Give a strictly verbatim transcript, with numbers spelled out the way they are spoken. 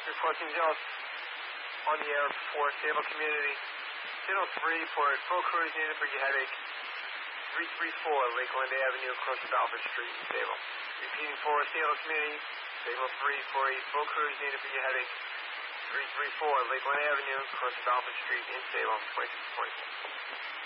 Requesting Zealous on the air for Sable Community. Channel three for full crews needed for your headache. three three four Lakeland Avenue across the Alfred Street in Sable. Repeating for Sable Community. Signal three for a full crews needed for your headache. three three four Lakeland Avenue across the Alfred Street in Sable, twenty-six twenty-four.